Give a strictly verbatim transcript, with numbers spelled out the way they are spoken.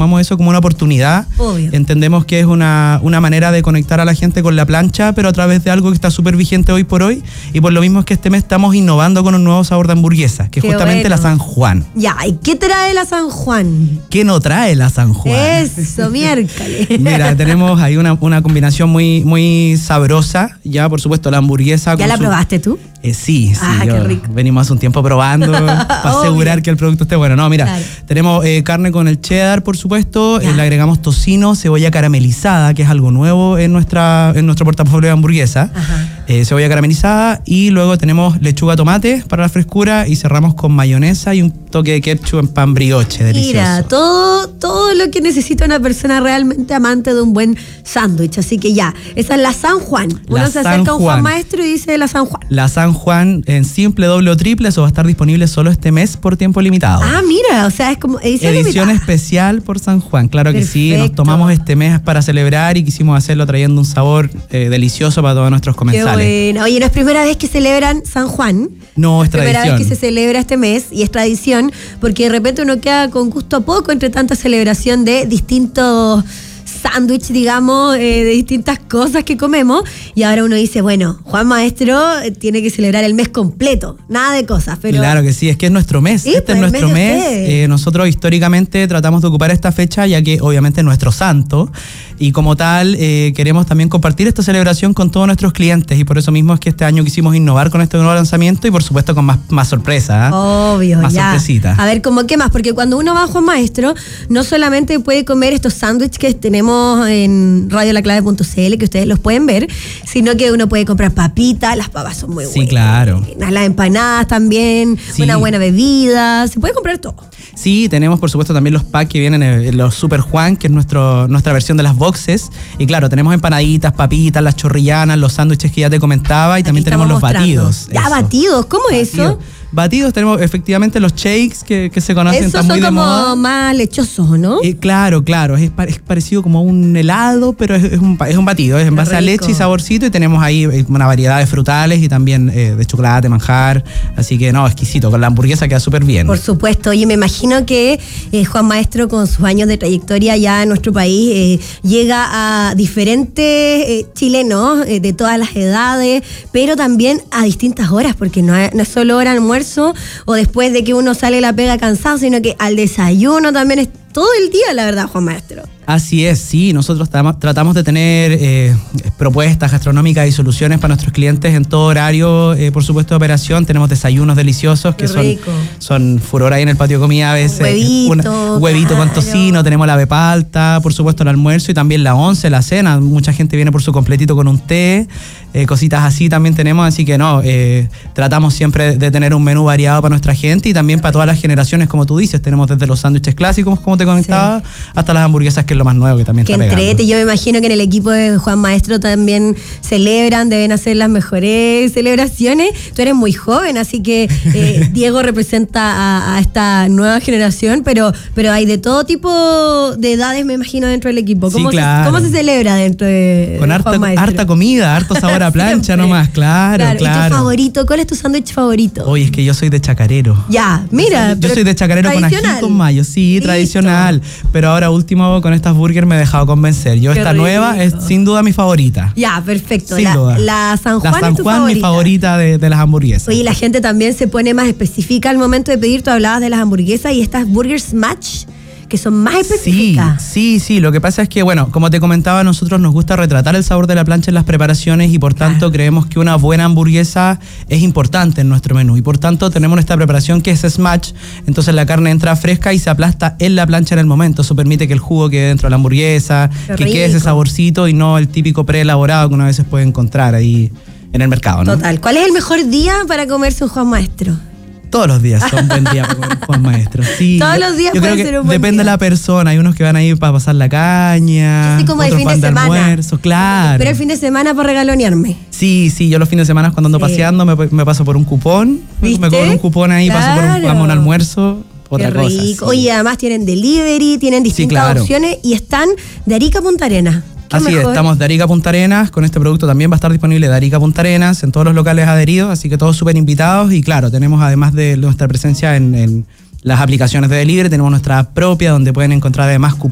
tomamos eso como una oportunidad. Obvio. Entendemos que es una, una manera de conectar a la gente con la plancha, pero a través de algo que está súper vigente hoy por hoy. Y por lo mismo es que este mes estamos innovando con un nuevo sabor de hamburguesa, que es Qué justamente bueno. la San Juan. Ya, ¿y qué trae la San Juan? ¿Qué no trae la San Juan? Eso, miércoles. Mira, tenemos ahí una, una combinación muy, muy sabrosa. Ya, por supuesto, la hamburguesa. ¿Ya con la su... probaste tú? Eh, sí, sí. Ah, yo qué rico. Venimos hace un tiempo probando para asegurar que el producto esté bueno. No, mira, Claro. tenemos eh, carne con el cheddar, por supuesto. Ya. Eh, le agregamos tocino, cebolla caramelizada, que es algo nuevo en, nuestra, en nuestro portafolio de hamburguesa. Ajá. Eh, cebolla caramelizada. Y luego tenemos lechuga tomate para la frescura. Y cerramos con mayonesa y un toque de ketchup en pan brioche. Delicioso. Mira, todo, todo lo que necesita una persona realmente amante de un buen sándwich. Así que ya, esa es la San Juan. Uno La se San acerca a un Juan Juan. Maestro y dice la San Juan. La San Juan en simple, doble o triple, eso va a estar disponible solo este mes por tiempo limitado. Ah, mira, o sea, es como edición, Edición limitada. especial por San Juan, claro que sí. Nos Perfecto. tomamos este mes para celebrar y quisimos hacerlo trayendo un sabor eh, delicioso para todos nuestros Qué comensales. bueno. Oye, no es primera vez que celebran San Juan. No, es Primera tradición. vez que se celebra este mes y es tradición porque de repente uno queda con gusto a poco entre tanta celebración de distintos sándwich, digamos, eh, de distintas cosas que comemos y ahora uno dice, bueno, Juan Maestro eh, tiene que celebrar el mes completo, nada de cosas, pero... Claro que sí, es que es nuestro mes. Sí, este pues, es el nuestro mes de mes. ustedes. Eh, nosotros históricamente tratamos de ocupar esta fecha, ya que obviamente es nuestro santo. Y como tal, eh, queremos también compartir esta celebración con todos nuestros clientes. Y por eso mismo es que este año quisimos innovar con este nuevo lanzamiento y por supuesto con más, más sorpresa. ¿eh? Obvio, Más ya. sorpresita. A ver, ¿cómo qué más? Porque cuando uno va a Juan Maestro, no solamente puede comer estos sándwiches que tenemos en radio la clave punto c l, que ustedes los pueden ver, sino que uno puede comprar papitas, las papas son muy Sí, buenas. claro. Las empanadas también, Sí. una buena bebida, se puede comprar todo. Sí, tenemos por supuesto también los packs que vienen en los Super Juan, que es nuestro, nuestra versión de las boxes. Y claro, tenemos empanaditas, papitas, las chorrillanas, los sándwiches que ya te comentaba y también Aquí tenemos estamos los mostrando. batidos. Ya, eso. batidos, ¿cómo es eso? Batidos. Batidos tenemos efectivamente los shakes que, que se conocen, Esos están son muy de como moda. más lechosos, ¿no? Eh, claro, claro, es, pa- es parecido como a un helado, pero es, es un, pa- es un batido, es en Qué base a rico. leche y saborcito y tenemos ahí eh, una variedad de frutales y también eh, de chocolate, manjar, así que no, exquisito, con la hamburguesa queda súper bien. Por supuesto, oye, me imagino que eh, Juan Maestro, con sus años de trayectoria ya en nuestro país, eh, llega a diferentes eh, chilenos eh, de todas las edades, pero también a distintas horas, porque no es, no es solo hora de almuerzo o después de que uno sale de la pega cansado, sino que al desayuno también es todo el día, la verdad, Juan Maestro. Así es, sí, nosotros tratamos, tratamos de tener eh, propuestas gastronómicas y soluciones para nuestros clientes en todo horario, eh, por supuesto, de operación. Tenemos desayunos deliciosos Qué que son, rico. son furor ahí en el patio de comida a veces. Huevito, Una- huevito con claro. tocino, tenemos la bepalta, por supuesto el almuerzo y también la once, la cena. Mucha gente viene por su completito con un té, eh, cositas así también tenemos, así que no, eh, tratamos siempre de tener un menú variado para nuestra gente y también para todas las generaciones, como tú dices. Tenemos desde los sándwiches clásicos, como te comentaba, hasta las hamburguesas, que es lo más nuevo que también Que está pegando. entrete, yo me imagino que en el equipo de Juan Maestro también celebran, deben hacer las mejores celebraciones. Tú eres muy joven, así que eh, Diego representa a, a esta nueva generación, pero, pero hay de todo tipo de edades, me imagino, dentro del equipo. Sí, ¿Cómo, claro. se, ¿Cómo se celebra dentro de Con de harta, Juan Maestro? harta comida, harto sabor a plancha Siempre. nomás, claro, claro. ¿Y tu favorito? ¿Cuál es tu sándwich favorito? Oye, es que yo soy de chacarero. Ya, mira. Yo pero soy de chacarero con ají tradicional. con mayo, sí, Listo. tradicional. Pero ahora último con estas burgers me he dejado convencer. Yo Qué esta rico. nueva es sin duda mi favorita. Ya, perfecto. Sin la, duda. la San Juan La San es tu Juan, favorita. mi favorita de, de las hamburguesas. Oye, la gente también se pone más específica al momento de pedir. Tú hablabas de las hamburguesas y estas Burgers Match, que son más Sí, específicas. sí, sí. Lo que pasa es que, bueno, como te comentaba, a nosotros nos gusta retratar el sabor de la plancha en las preparaciones y por tanto Claro. creemos que una buena hamburguesa es importante en nuestro menú. Y por tanto tenemos esta preparación que es smash. Entonces la carne entra fresca y se aplasta en la plancha en el momento. Eso permite que el jugo quede dentro de la hamburguesa, Qué que quede ese rico. saborcito y no el típico preelaborado que uno a veces puede encontrar ahí en el mercado, ¿no? Total. ¿Cuál es el mejor día para comerse un Juan Maestro? Todos los días son buen día para comer Juan Maestro. Sí, Todos yo- los días yo creo puede que ser un buen depende día. de la persona. Hay unos que van ahí para pasar la caña, Así como de otros fin de van de semana. almuerzo, claro. Pero el fin de semana para regalonearme. Sí, sí, yo los fines de semana cuando ando Sí. paseando me, me paso por un cupón, me- ¿Viste? me cobro un cupón ahí, paso por un, Claro. vamos a un almuerzo, otra Qué cosa. rico. sí. Oye, además tienen delivery, tienen distintas claro. opciones y están de Arica a Punta Arenas. ¿Qué Así es, mejor? estamos de Arica a Punta Arenas, con este producto también va a estar disponible de Arica a Punta Arenas en todos los locales adheridos, así que todos súper invitados y claro, tenemos además de nuestra presencia en, en las aplicaciones de delivery, tenemos nuestra propia donde pueden encontrar además